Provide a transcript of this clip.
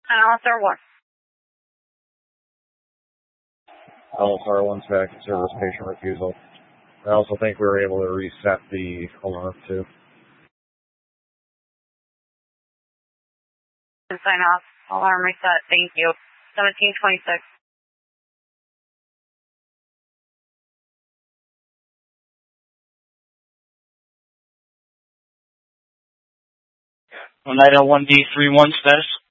LSR 1. LSR 1's back in service, patient refusal. I also think we were able to reset the alarm too. Sign off. Alarm reset. Thank you. 1726. Oneida 1D31 status.